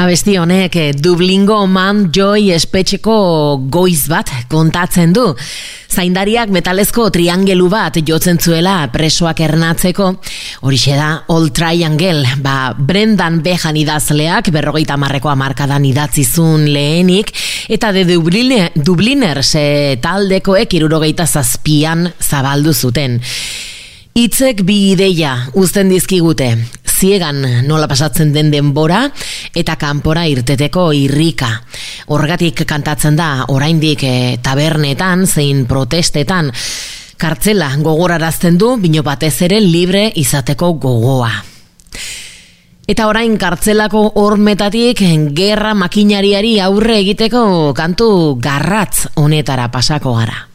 Abesti honek Dublingo Man Joy espetxeko goiz bat kontatzen du. Zaindariak metalezko triangelu bat jotzen zuela presoak ernatzeko. Horixe da Old Triangle, Brendan Behan idazleak 50 hamarkadan idatzizun lehenik, eta The Dubliners taldekoek 77an zabaldu zuten. Hitzek bi ideia uzten dizkigute, ziegan nola pasatzen den denbora eta kanpora irteteko irrika. Horregatik kantatzen da oraindik tabernetan zein protestetan kartzela gogorarazten du, bino batez ere libre izateko gogoa. Eta orain kartzelako hormetatik gerra makinariari aurre egiteko kantu garratz honetara pasako gara.